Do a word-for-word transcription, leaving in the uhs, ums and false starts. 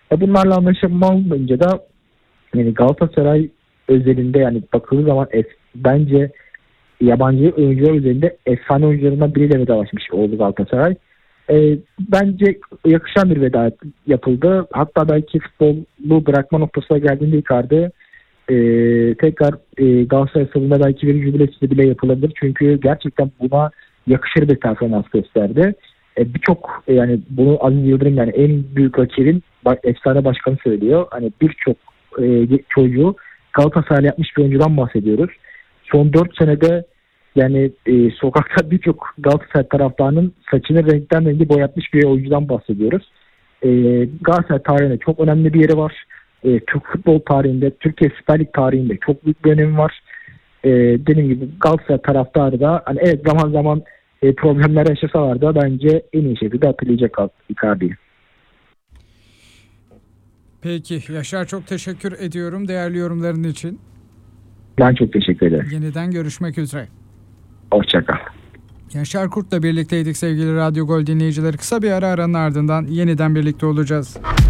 E bunlarla anlaşılmayınca da yani Galatasaray özelinde yani bakıldığı zaman es, bence yabancı oyuncular üzerinde efsane oyuncularından biriyle vedalaşmış oldu Galatasaray. E, bence yakışan bir veda yapıldı. Hatta belki futbolu bırakma noktasına geldiğinde Icardi e, tekrar e, Galatasaray stadında belki bir jübilesi bile yapılabilir. Çünkü gerçekten buna yakışır bir performans gösterdi. E, Birçok e, yani bunu Aziz Yıldırım yani en büyük rakibin efsane başkanı söylüyor. Hani birçok e, çocuğu Galatasaray'la yapmış bir oyuncudan bahsediyoruz. Son dört senede yani e, sokakta birçok Galatasaray taraftarının saçını renkten rengi boyatmış bir oyuncudan bahsediyoruz. E, Galatasaray tarihinde çok önemli bir yeri var. E, Türk futbol tarihinde, Türkiye Süper Lig tarihinde çok büyük bir önemi var. E, dediğim gibi Galatasaray taraftarı da hani evet zaman zaman e, problemler yaşasalar da bence en iyi şekilde hatırlayacak Icardi'yi. Peki Yaşar, çok teşekkür ediyorum değerli yorumların için. Ben çok teşekkür ederim. Yeniden görüşmek üzere. Hoşça kal. Yaşar Kurt'la birlikteydik sevgili Radyo Gol dinleyicileri. Kısa bir ara aranın ardından yeniden birlikte olacağız.